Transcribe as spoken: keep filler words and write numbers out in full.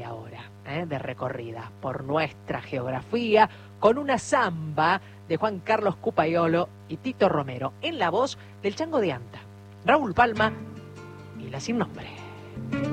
media hora ¿eh? de recorrida por nuestra geografía con una samba de Juan Carlos Cupaiolo y Tito Romero en la voz del Chango de Anta, Raúl Palma y la Sin Nombre.